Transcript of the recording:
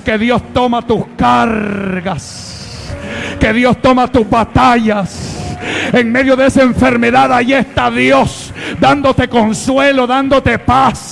que Dios toma tus cargas, que Dios toma tus batallas. En medio de esa enfermedad, ahí está Dios dándote consuelo, dándote paz.